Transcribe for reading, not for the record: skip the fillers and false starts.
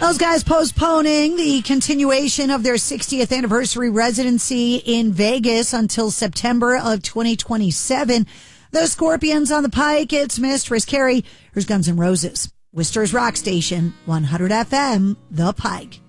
Those guys postponing the continuation of their 60th anniversary residency in Vegas until September of 2027. The Scorpions on the Pike. It's Mistress Carrie. Here's Guns N' Roses. Worcester's Rock Station, 100 FM, The Pike.